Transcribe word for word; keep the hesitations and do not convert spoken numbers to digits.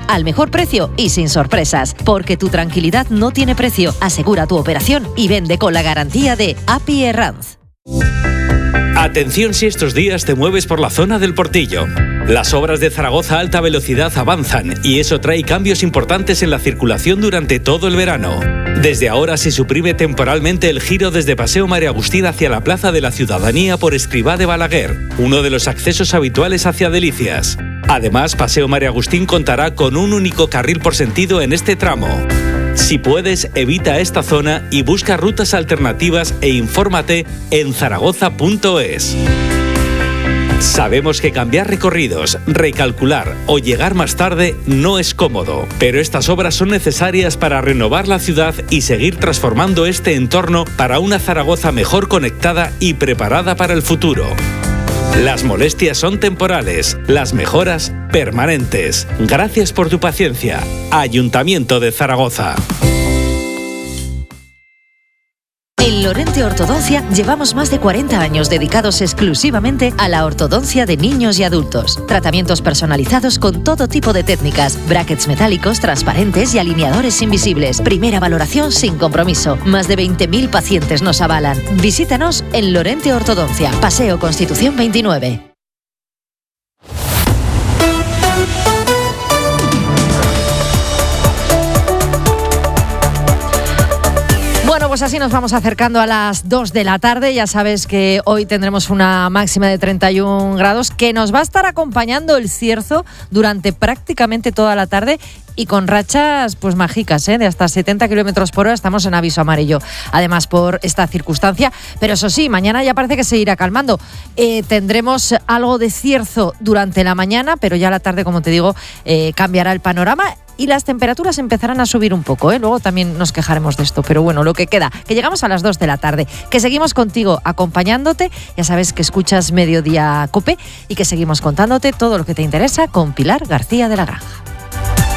al mejor precio y sin sorpresas. Porque tu tranquilidad no tiene precio. Asegura tu operación y vende con la garantía de A P I Herranz. Atención si estos días te mueves por la zona del Portillo. Las obras de Zaragoza Alta Velocidad avanzan y eso trae cambios importantes en la circulación durante todo el verano. Desde ahora se suprime temporalmente el giro desde Paseo María Agustín hacia la Plaza de la Ciudadanía por Escribá de Balaguer, uno de los accesos habituales hacia Delicias. Además, Paseo María Agustín contará con un único carril por sentido en este tramo. Si puedes, evita esta zona y busca rutas alternativas e infórmate en zaragoza punto es. Sabemos que cambiar recorridos, recalcular o llegar más tarde no es cómodo, pero estas obras son necesarias para renovar la ciudad y seguir transformando este entorno para una Zaragoza mejor conectada y preparada para el futuro. Las molestias son temporales, las mejoras permanentes. Gracias por tu paciencia. Ayuntamiento de Zaragoza. En Lorente Ortodoncia llevamos más de cuarenta años dedicados exclusivamente a la ortodoncia de niños y adultos. Tratamientos personalizados con todo tipo de técnicas, brackets metálicos, transparentes y alineadores invisibles. Primera valoración sin compromiso. Más de veinte mil pacientes nos avalan. Visítanos en Lorente Ortodoncia, Paseo Constitución veintinueve. Bueno, pues así nos vamos acercando a las dos de la tarde. Ya sabes que hoy tendremos una máxima de treinta y un grados que nos va a estar acompañando el cierzo durante prácticamente toda la tarde y con rachas pues mágicas, ¿eh? De hasta setenta kilómetros por hora. Estamos en aviso amarillo, además por esta circunstancia. Pero eso sí, mañana ya parece que se irá calmando. Eh, tendremos algo de cierzo durante la mañana, pero ya a la tarde, como te digo, eh, cambiará el panorama. Y las temperaturas empezarán a subir un poco, ¿eh? Luego también nos quejaremos de esto, pero bueno, lo que queda, que llegamos a las dos de la tarde, que seguimos contigo acompañándote, ya sabes que escuchas Mediodía COPE y que seguimos contándote todo lo que te interesa con Pilar García de la Granja.